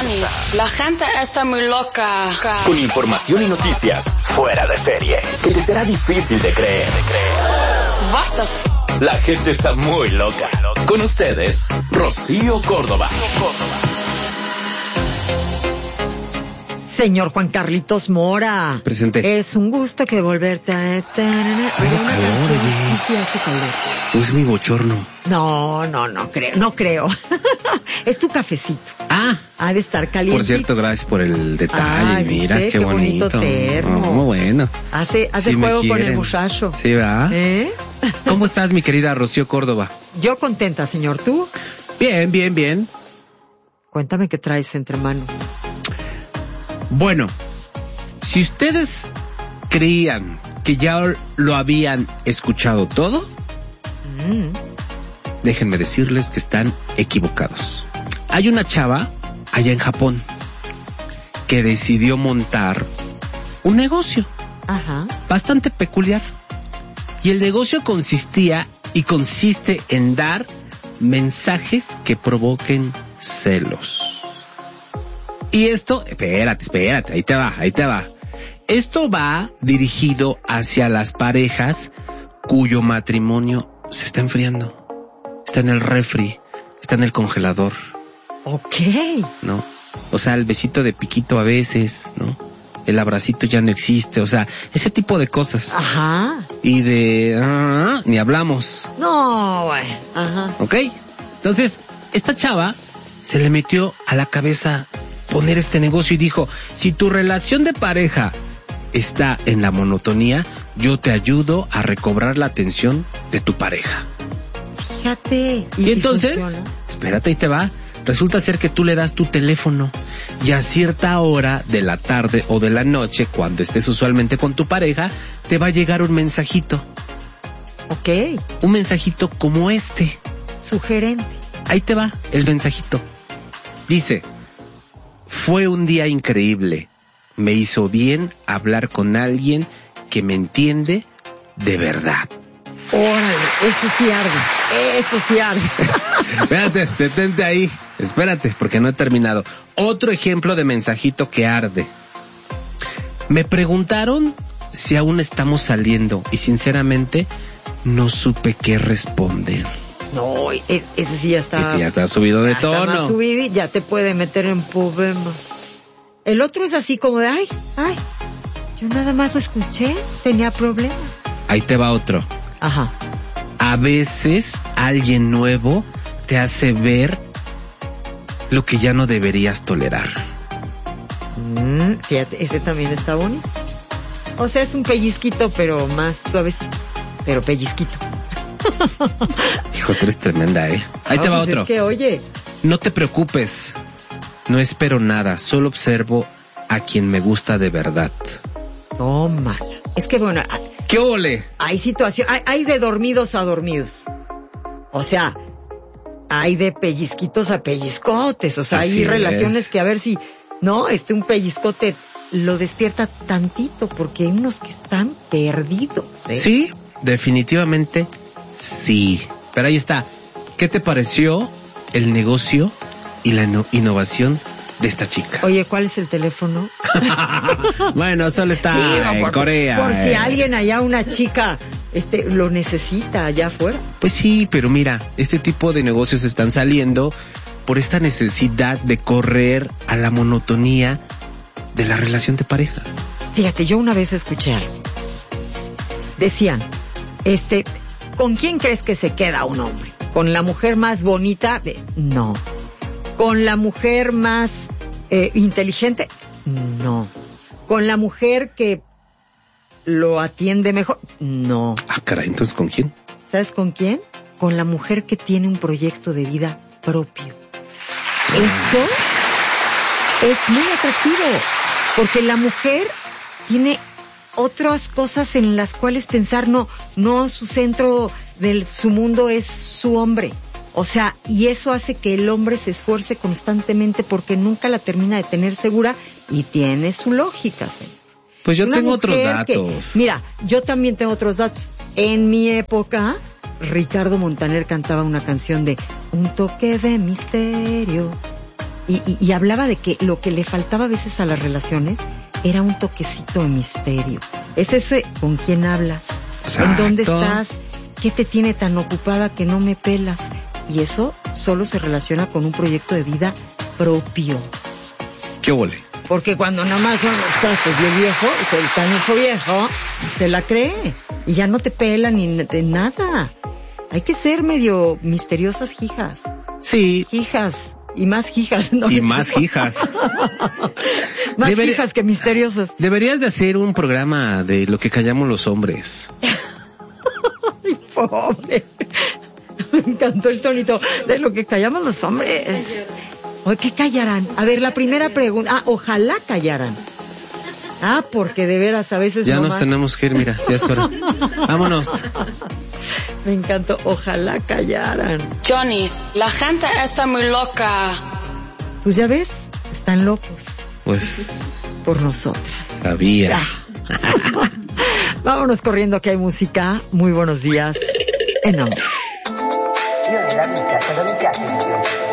Tony, la gente está muy loca. Con información y noticias fuera de serie, que te será difícil de creer. What the f... La gente está muy loca. Con ustedes, Rocío Córdoba. Señor Juan Carlitos Mora. Presente. Es un gusto que volverte a... Es mi bochorno. No creo. Es tu cafecito. Ha de estar caliente. Por cierto, gracias por el detalle. Ay, mira, ¿viste? qué bonito. Termo. Muy bueno. Hace Sí juego me con el quieren. muchacho. Sí, ¿verdad? ¿Eh? ¿Cómo estás, mi querida Rocío Córdoba? Yo contenta, señor. ¿Tú? Bien. Cuéntame qué traes entre manos. Bueno, si ustedes creían que ya lo habían escuchado todo, déjenme decirles que están equivocados. Hay una chava allá en Japón que decidió montar un negocio bastante peculiar. Y el negocio consiste en dar mensajes que provoquen celos. Y esto, espérate, ahí te va. Esto va dirigido hacia las parejas cuyo matrimonio se está enfriando. Está en el refri, está en el congelador. Ok. ¿No? O sea, el besito de piquito a veces, ¿no? El abracito ya no existe, o sea, ese tipo de cosas. Ajá. Y de... ni hablamos. No, bueno. Ajá. ¿Ok? Entonces, esta chava se le metió a la cabeza poner este negocio y dijo, si tu relación de pareja está en la monotonía, yo te ayudo a recobrar la atención de tu pareja. Fíjate. Y entonces, funciona? espérate, ahí te va. Resulta ser que tú le das tu teléfono y a cierta hora de la tarde o de la noche, cuando estés usualmente con tu pareja, te va a llegar un mensajito. Ok. Un mensajito como este. Sugerente. Ahí te va el mensajito. Dice... Fue un día increíble. Me hizo bien hablar con alguien que me entiende de verdad. Órale, eso sí arde. Espérate, detente ahí. Espérate, porque no he terminado. Otro ejemplo de mensajito que arde. Me preguntaron si aún estamos saliendo y sinceramente no supe qué responder. No, ese sí ya está... Ese ya está subido de tono. Está más subido y ya te puede meter en problemas. El otro es así como de, ay, yo nada más lo escuché, tenía problemas. Ahí te va otro. Ajá. A veces alguien nuevo te hace ver lo que ya no deberías tolerar. Fíjate, ese también está bonito. O sea, es un pellizquito, pero más suavecito. Pero pellizquito. Hijo, tú eres tremenda, ¿eh? Ahí te va pues otro. Es que, oye. No te preocupes. No espero nada. Solo observo a quien me gusta de verdad. Toma. Es que, bueno... ¿Qué ole? Hay situaciones... Hay de dormidos a dormidos. O sea, hay de pellizquitos a pellizcotes. O sea, Así hay relaciones es. que a ver si... No, un pellizcote lo despierta tantito. Porque hay unos que están perdidos, ¿eh? Sí, definitivamente... Sí, pero ahí está. ¿Qué te pareció el negocio y la innovación de esta chica? Oye, ¿cuál es el teléfono? Bueno, solo está en Corea. Por si alguien allá, una chica, lo necesita allá afuera. Pues sí, pero mira, este tipo de negocios están saliendo por esta necesidad de correr a la monotonía de la relación de pareja. Fíjate, yo una vez escuché algo. Decían, ¿con quién crees que se queda un hombre? ¿Con la mujer más bonita? No. ¿Con la mujer más inteligente? No. ¿Con la mujer que lo atiende mejor? No. Ah, caray, entonces ¿con quién? ¿Sabes con quién? Con la mujer que tiene un proyecto de vida propio. Esto es muy atractivo, porque la mujer tiene otras cosas en las cuales pensar. No su centro de su mundo es su hombre. O sea, y eso hace que el hombre se esfuerce constantemente porque nunca la termina de tener segura, y tiene su lógica, señor. Pues yo Una tengo otros mujer datos. Mira, yo también tengo otros datos. En mi época, Ricardo Montaner cantaba una canción de un toque de misterio. Y hablaba de que lo que le faltaba a veces a las relaciones era un toquecito de misterio. Es ese con quién hablas, Exacto. en dónde estás, qué te tiene tan ocupada que no me pelas. Y eso solo se relaciona con un proyecto de vida propio. ¿Qué ole? Porque cuando nada más son los trastes y el viejo, el canijo viejo, te la cree. Y ya no te pela ni de nada. Hay que ser medio misteriosas hijas. Sí. Hijas. Y más hijas, ¿no? Y más hijas. Más hijas que misteriosas. Deberías de hacer un programa de lo que callamos los hombres. Ay, pobre. Me encantó el tonito de lo que callamos los hombres. Oye, ¿qué callarán? A ver, la primera pregunta. Ojalá callaran. Porque de veras a veces ya no nos más. Tenemos que ir, mira, ya es hora. Vámonos. Me encantó. Ojalá callaran. Johnny, la gente está muy loca. Pues ya ves, están locos. Pues por nosotras. Sabía. Vámonos corriendo que hay música. Muy buenos días. En amor. Io nella vita, cosa mi piace di più?